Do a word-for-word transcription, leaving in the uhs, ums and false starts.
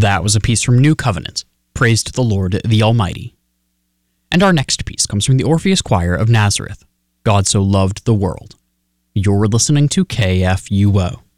That was a piece from New Covenant, Praise to the Lord the Almighty. And our next piece comes from the Orpheus Choir of Nazareth, God So Loved the World. You're listening to K F U O.